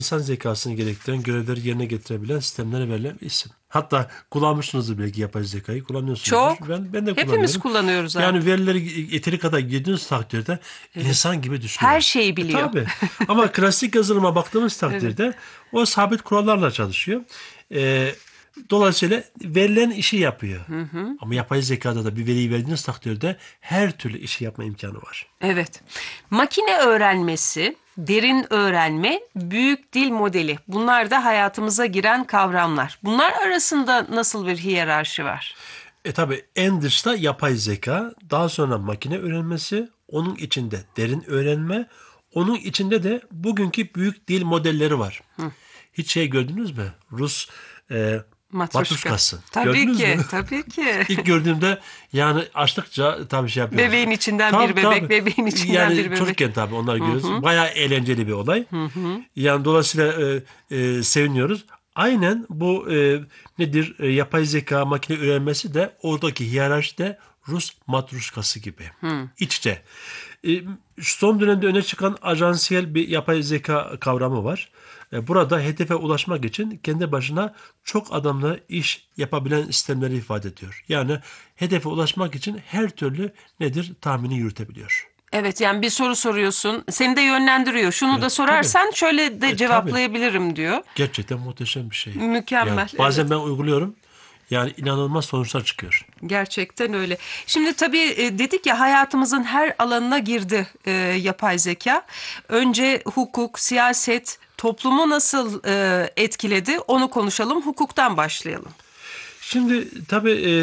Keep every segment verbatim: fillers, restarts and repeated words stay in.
insan zekasını gerektiren görevleri yerine getirebilen sistemlere verilen bir isim. Hatta kullanmışsınızdır belki yapay zekayı, kullanıyorsunuzdur. Çok. Ben, ben de Hepimiz kullanıyorum. kullanıyoruz abi. Yani verileri yeteri kadar girdiğiniz takdirde insan gibi düşünüyor. Her şeyi biliyor. E, tabii. Ama klasik yazılıma baktığımız takdirde o sabit kurallarla çalışıyor. E, dolayısıyla verilen işi yapıyor. Ama yapay zekada da bir veriyi verdiğiniz takdirde her türlü işi yapma imkanı var. Evet. Makine öğrenmesi, derin öğrenme, büyük dil modeli. Bunlar da hayatımıza giren kavramlar. Bunlar arasında nasıl bir hiyerarşi var? E tabi en dışta yapay zeka, daha sonra makine öğrenmesi, onun içinde derin öğrenme, onun içinde de bugünkü büyük dil modelleri var. Hiç şey gördünüz mü? Rus e, Matruşka. matruşkası. Tabii Gördünüz ki, mü? tabii ki. İlk gördüğümde yani açtıkça tabii şey yapıyorum. Bebeğin içinden Tabii, bir bebek, tabii. bebeğin içinden yani bir bebek. çocukken tabii onları görüyoruz. Bayağı eğlenceli bir olay. Yani dolayısıyla e, e, seviniyoruz. Aynen bu e, nedir? E, yapay zeka, makine öğrenmesi de oradaki hiyerarşi de Rus matruşkası gibi. İç içe. E, son dönemde öne çıkan ajansiyel bir yapay zeka kavramı var. E, burada hedefe ulaşmak için kendi başına çok adamla iş yapabilen sistemleri ifade ediyor. Yani hedefe ulaşmak için her türlü nedir? Tahmini yürütebiliyor. Evet, yani bir soru soruyorsun, seni de yönlendiriyor. Şunu da Evet, sorarsan şöyle de E, cevaplayabilirim diyor. Gerçekten muhteşem bir şey. Mükemmel, Yani bazen evet. ben uyguluyorum. Yani inanılmaz sonuçlar çıkıyor. Gerçekten öyle. Şimdi tabii e, dedik ya, hayatımızın her alanına girdi e, yapay zeka. Önce hukuk, siyaset, toplumu nasıl e, etkiledi onu konuşalım. Hukuktan başlayalım. Şimdi tabii e,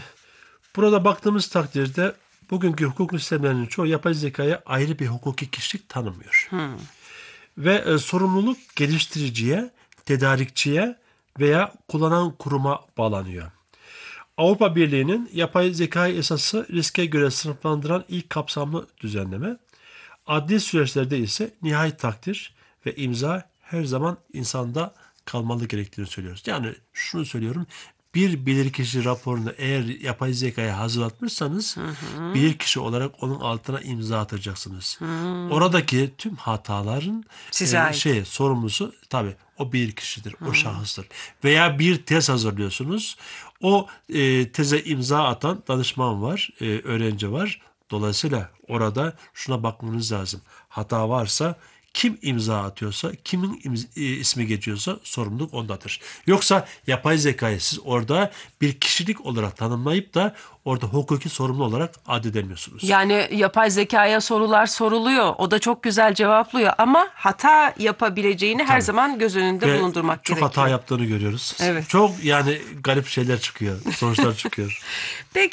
burada baktığımız takdirde bugünkü hukuk sistemlerinin çoğu yapay zekaya ayrı bir hukuki kişilik tanımıyor. Ve e, sorumluluk geliştiriciye, tedarikçiye veya kullanan kuruma bağlanıyor. Avrupa Birliği'nin yapay zeka esası riske göre sınıflandıran ilk kapsamlı düzenleme. Adli süreçlerde ise nihai takdir ve imza her zaman insanda kalmalı gerektiğini söylüyoruz. Yani şunu söylüyorum. Bir bilirkişi raporunu eğer yapay zekaya hazırlatmışsanız bilirkişi olarak onun altına imza atacaksınız. Oradaki tüm hataların Size e, ait. şey sorumlusu tabii o bilirkişidir, o şahıstır. Veya bir tez hazırlıyorsunuz. O e, teze imza atan danışman var, e, öğrenci var. Dolayısıyla orada şuna bakmanız lazım. Hata varsa kim imza atıyorsa, kimin imz- e, ismi geçiyorsa sorumluluk ondadır. Yoksa yapay zekayı siz orada bir kişilik olarak tanımlayıp da orada hukuki sorumlu olarak addedemiyorsunuz. Yani yapay zekaya sorular soruluyor. O da çok güzel cevaplıyor ama hata yapabileceğini her Tabii. zaman göz önünde Ve bulundurmak çok gerekiyor. hata yaptığını görüyoruz. Evet. Çok yani garip şeyler çıkıyor, sonuçlar çıkıyor. Peki